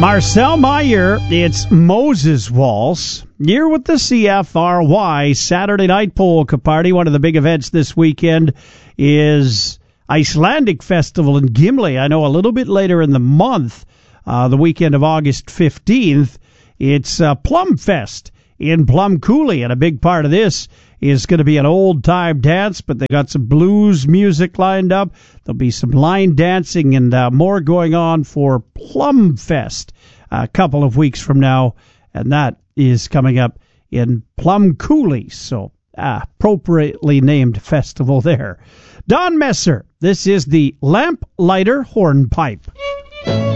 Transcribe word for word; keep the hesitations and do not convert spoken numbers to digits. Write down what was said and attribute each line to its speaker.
Speaker 1: Marcel Meyer, it's Moses Waltz. Here with the C F R Y Saturday Night Polka Party. One of the big events this weekend is Icelandic Festival in Gimli. I know a little bit later in the month, uh, the weekend of August fifteenth, it's uh, Plum Fest in Plum Coulee, and a big part of this is going to be an old-time dance, but they got some blues music lined up. There'll be some line dancing and uh, more going on for Plum Fest a couple of weeks from now, and that is coming up in Plum Coulee, so uh, appropriately named festival there. Don Messer, this is the Lamplighter Hornpipe.